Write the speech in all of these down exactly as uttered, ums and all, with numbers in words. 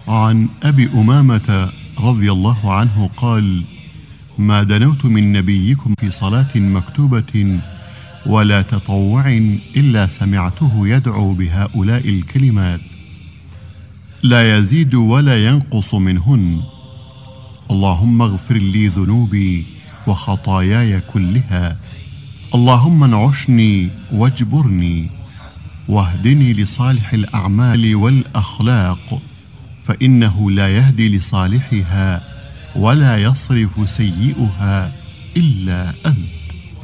عن أبي أمامة رضي الله عنه قال: ما دنوت من نبيكم في صلاة مكتوبة ولا تطوع إلا سمعته يدعو بهؤلاء الكلمات لا يزيد ولا ينقص منهن: اللهم اغفر لي ذنوبي وخطاياي كلها، اللهم انعشني واجبرني، واهدني لصالح الأعمال والأخلاق، فإنه لا يهدي لصالحها ولا يصرف سيئها إلا أنت.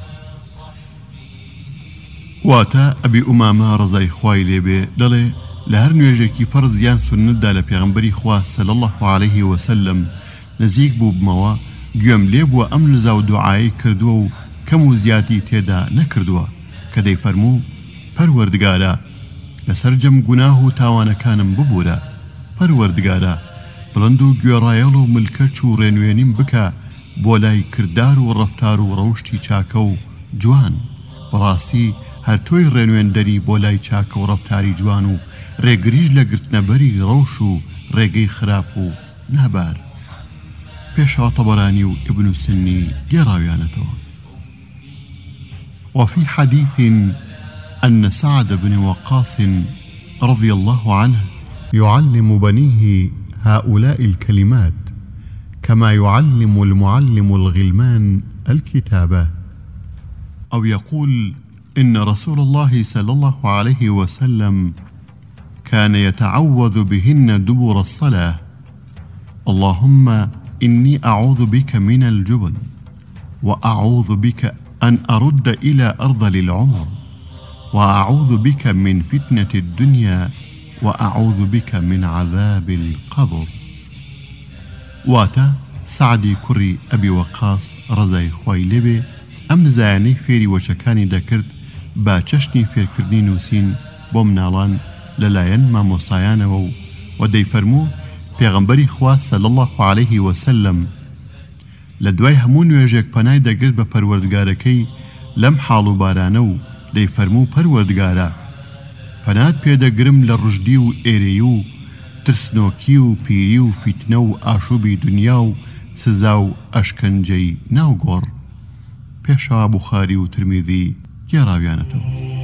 واتا أبي أمامة رضي خوای لێبێ دەڵێ لە هەر نوێژێکی فەرز یان سونەتدا لە پێغەمبەری خوا صلی الله عليه وسلم نزیک بوو بمەوە گوێم لێ بووە ئەم نزا و دوعایی کردووە و کەم و زیادی تێدا نەکردووە کە دەیفەرموو: پەروەردگارە لەسەر جەم گوناه و تاوانەکانم ببوورە، پەروەردگارە بڵند و گوێڕایەڵ و ملکەچ و ڕێنوێنیم بکە بۆ لای کردار و ڕەفتار و ڕەوشتی چاکە و جوان. بەڕاستی هەر تۆی ڕێنوێندەری بۆ لای چاکە و ڕەفتاری جوان و ڕێگریش لە گرتنەبەری ڕەوش و ڕێگەی خراپ و نابار. پێشەوە تەبەرانی و ئیبن سنی گێڕاویانەتەوە. وفي حديث أن سعد بن وقاص رضي الله عنه يعلم بنيه هؤلاء الكلمات كما يعلم المعلم الغلمان الكتابة، أو يقول إن رسول الله صلى الله عليه وسلم كان يتعوذ بهن دبر الصلاة: اللهم إني أعوذ بك من الجبن، وأعوذ بك أن أرد إلى أرذل العمر، وأعوذ بك من فتنة الدنيا، وأعوذ بك من عذاب القبر. واتا سعدی کوڕی ئەبی وەقاس ڕەزای خوای لێبێ ئەم نزایانەی فێری وەچەکانی دەکرد با چەشنی فێرکردنی نووسین بۆ مناڵان لەلایەن مامۆستایانەوە و و دەیفەرموو پێغەمبەری خوا صلی الله عليه وسلم لە دوای هەموو نوێژێک پەنای دەگرت بە پەروەردگارەکەی لەم حاڵ و بارانە و دەیفەرموو: پەروەردگارە پەنات پێدەگرم لە ڕژدی و ئێرەی و ترسنۆکی و پیری و فیتنە و ئاشوبی دنیا و سزا و ئەشکەنجەی ناوگۆڕ. پێشەوە بوخاری و ترمیذی گێڕاویانەتەوە.